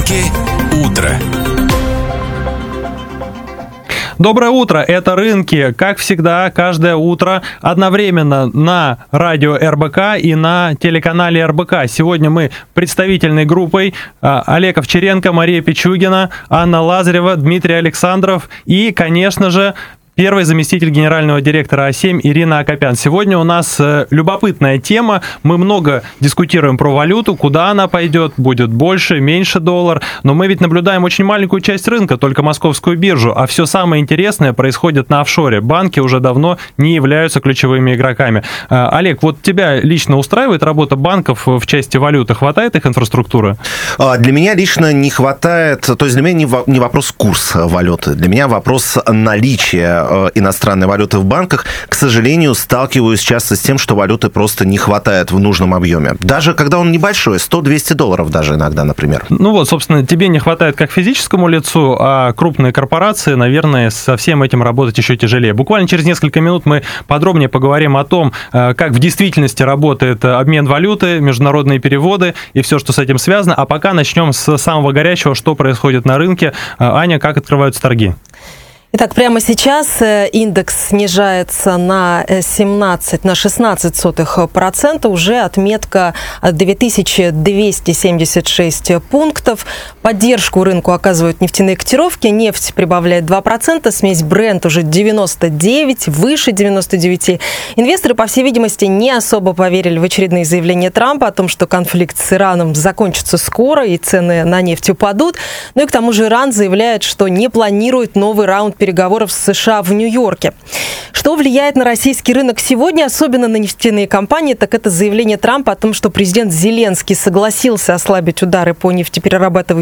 Рынки утро. Доброе утро, это «Рынки», как всегда, каждое утро одновременно на радио РБК и на телеканале РБК. Сегодня мы представительной группой Олег Овчаренко, Мария Пичугина, Анна Лазарева, Дмитрий Александров и, конечно же, первый заместитель генерального директора А7 Ирина Акопян. Сегодня у нас любопытная тема. Мы много дискутируем про валюту, куда она пойдет, будет больше, меньше доллар. Но мы ведь наблюдаем очень маленькую часть рынка, только московскую биржу. А все самое интересное происходит на офшоре. Банки уже давно не являются ключевыми игроками. Олег, вот тебя лично устраивает работа банков в части валюты? Хватает их инфраструктуры? Для меня лично не хватает... То есть для меня не вопрос курса валюты. Для меня вопрос наличия иностранной валюты в банках. К сожалению, сталкиваюсь часто с тем, что валюты просто не хватает в нужном объеме. Даже когда он небольшой, $100-200 даже иногда, например. Ну вот, собственно, тебе не хватает как физическому лицу, а крупные корпорации, наверное, со всем этим работать еще тяжелее. Буквально через несколько минут мы подробнее поговорим о том, как в действительности работает обмен валюты, международные переводы и все, что с этим связано. А пока начнем с самого горячего, что происходит на рынке. Аня, как открываются торги? Итак, прямо сейчас индекс снижается на 16%, уже отметка 2276 пунктов. Поддержку рынку оказывают нефтяные котировки. Нефть прибавляет 2%, смесь Brent уже 99, выше 99. Инвесторы, по всей видимости, не особо поверили в очередные заявления Трампа о том, что конфликт с Ираном закончится скоро и цены на нефть упадут. Ну и к тому же Иран заявляет, что не планирует новый раунд переговоров с США в Нью-Йорке. Что влияет на российский рынок сегодня, особенно на нефтяные компании, так это заявление Трампа о том, что президент Зеленский согласился ослабить удары по нефтеперерабатывающим